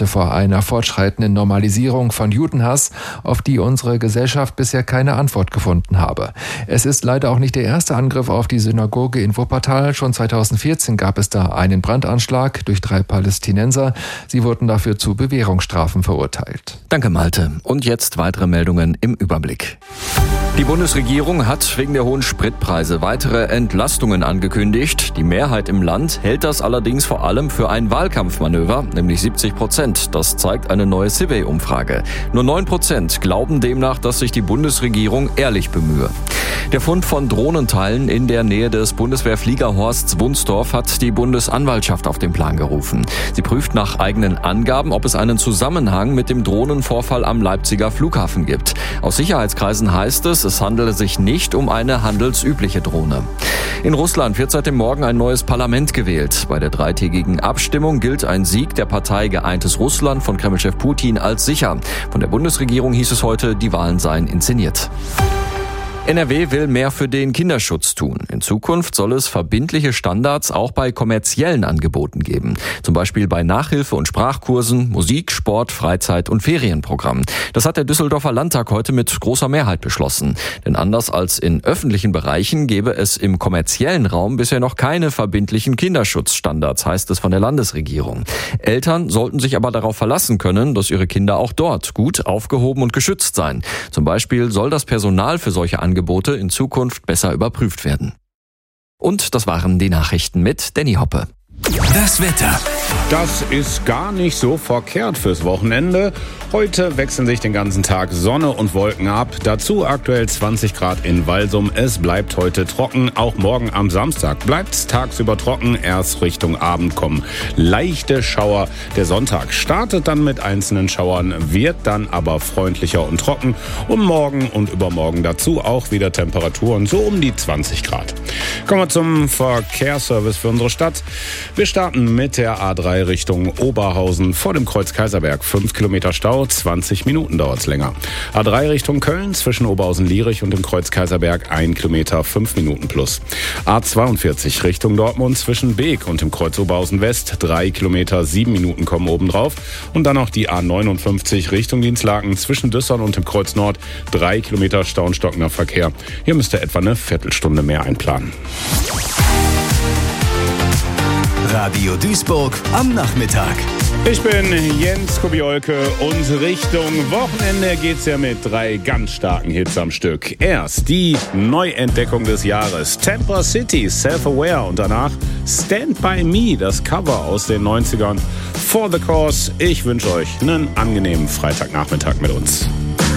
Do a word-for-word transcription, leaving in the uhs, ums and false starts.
warnte vor einer fortschreitenden Normalisierung von Judenhass, auf die unsere Gesellschaft bisher keine Antwort gefunden habe. Es ist leider auch nicht der erste Angriff auf die Synagoge in Wuppertal. Schon zweitausendvierzehn gab es da einen Brandanschlag durch drei Palästinenser. Sie wurden dafür zu Bewährungsstrafen verurteilt. Danke, Malte. Und jetzt weitere Meldungen im Überblick. Die Bundesregierung hat wegen der hohen Spritpreise weitere Entlastungen angekündigt. Die Mehrheit im Land hält das allerdings vor allem für ein Wahlkampfmanöver, nämlich siebzig Prozent. Das zeigt eine neue Civey-Umfrage. Nur neun Prozent glauben demnach, dass sich die Bundesregierung ehrlich bemühe. Der Fund von Drohnenteilen in der Nähe des Bundeswehrfliegerhorsts Wunsdorf hat die Bundesanwaltschaft auf den Plan gerufen. Sie prüft nach eigenen Angaben, ob es einen Zusammenhang mit dem Drohnenvorfall am Leipziger Flughafen gibt. Aus Sicherheitskreisen heißt es, es handele sich nicht um eine handelsübliche Drohne. In Russland wird seit dem Morgen ein neues Parlament gewählt. Bei der dreitägigen Abstimmung gilt ein Sieg der Partei Geeintes Russland von Kremlchef Putin als sicher. Von der Bundesregierung hieß es heute, die Wahlen seien inszeniert. N R W will mehr für den Kinderschutz tun. In Zukunft soll es verbindliche Standards auch bei kommerziellen Angeboten geben. Zum Beispiel bei Nachhilfe- und Sprachkursen, Musik, Sport, Freizeit- und Ferienprogrammen. Das hat der Düsseldorfer Landtag heute mit großer Mehrheit beschlossen. Denn anders als in öffentlichen Bereichen gäbe es im kommerziellen Raum bisher noch keine verbindlichen Kinderschutzstandards, heißt es von der Landesregierung. Eltern sollten sich aber darauf verlassen können, dass ihre Kinder auch dort gut aufgehoben und geschützt seien. Zum Beispiel soll das Personal für solche Angebote Angebote in Zukunft besser überprüft werden. Und das waren die Nachrichten mit Danny Hoppe. Das Wetter. Das ist gar nicht so verkehrt fürs Wochenende. Heute wechseln sich den ganzen Tag Sonne und Wolken ab. Dazu aktuell zwanzig Grad in Walsum. Es bleibt heute trocken. Auch morgen am Samstag bleibt es tagsüber trocken. Erst Richtung Abend kommen leichte Schauer. Der Sonntag startet dann mit einzelnen Schauern, wird dann aber freundlicher und trocken. Und morgen und übermorgen dazu auch wieder Temperaturen so um die zwanzig Grad. Kommen wir zum Verkehrsservice für unsere Stadt. Wir starten mit der A drei Richtung Oberhausen vor dem Kreuz Kaiserberg. fünf Kilometer Stau, zwanzig Minuten dauert es länger. A drei Richtung Köln zwischen Oberhausen-Lierich und dem Kreuz Kaiserberg ein Kilometer, fünf Minuten plus. A zweiundvierzig Richtung Dortmund zwischen Beek und dem Kreuz Oberhausen West, drei Kilometer, sieben Minuten kommen obendrauf. Und dann auch die A neunundfünfzig Richtung Dienstlaken zwischen Düssern und dem Kreuz Nord, drei Kilometer Stau und stockender Verkehr. Hier müsst ihr etwa eine Viertelstunde mehr einplanen. Radio Duisburg am Nachmittag. Ich bin Jens Kobiolke und Richtung Wochenende geht's ja mit drei ganz starken Hits am Stück. Erst die Neuentdeckung des Jahres, Temper City, Self-Aware, und danach Stand By Me, das Cover aus den neunzigern. For the Cause, ich wünsche euch einen angenehmen Freitagnachmittag mit uns.